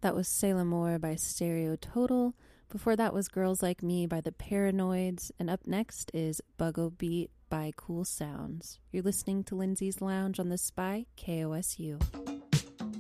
That was Sailor Moore by Stereo Total. Before that was Girls Like Me by the Paranoids. And up next is Buggo Beat by Cool Sounds. You're listening to Lindsay's Lounge on the Spy, KOSU.